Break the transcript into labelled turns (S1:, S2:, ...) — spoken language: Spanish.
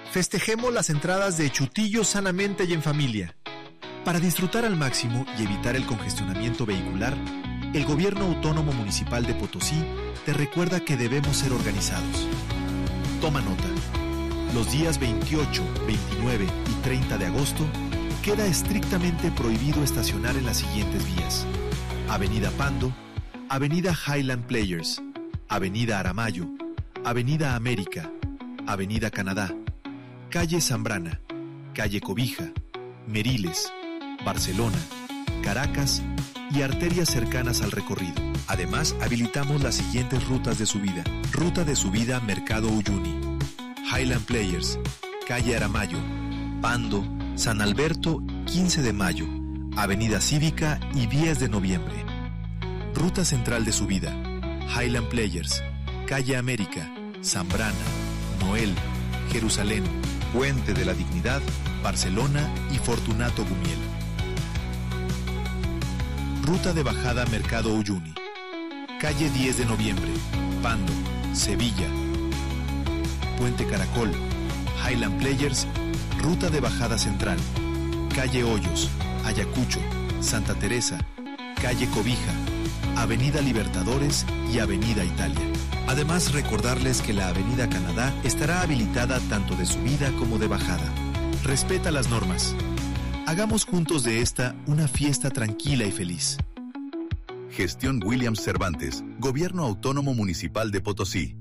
S1: Festejemos las entradas de Chutillo sanamente y en familia. Para disfrutar al máximo y evitar el congestionamiento vehicular, el Gobierno Autónomo Municipal de Potosí te recuerda que debemos ser organizados. Toma nota. Los días 28, 29 y 30 de agosto queda estrictamente prohibido estacionar en las siguientes vías: Avenida Pando, Avenida Highland Players, Avenida Aramayo, Avenida América, Avenida Canadá, Calle Zambrana, Calle Cobija, Meriles, Barcelona, Caracas y arterias cercanas al recorrido. Además, habilitamos las siguientes rutas de subida. Ruta de subida Mercado Uyuni, Highland Players, Calle Aramayo, Pando, San Alberto, 15 de Mayo, Avenida Cívica y 10 de Noviembre. Ruta central de subida, Highland Players, Calle América, Zambrana, Noel, Jerusalén, Puente de la Dignidad, Barcelona y Fortunato Gumiel. Ruta de bajada Mercado Uyuni, Calle 10 de Noviembre, Pando, Sevilla, Puente Caracol, Highland Players, Ruta de bajada central, Calle Hoyos, Ayacucho, Santa Teresa, Calle Cobija, Avenida Libertadores y Avenida Italia. Además, recordarles que la Avenida Canadá estará habilitada tanto de subida como de bajada. Respeta las normas. Hagamos juntos de esta una fiesta tranquila y feliz.
S2: Gestión Williams Cervantes, Gobierno Autónomo Municipal de Potosí.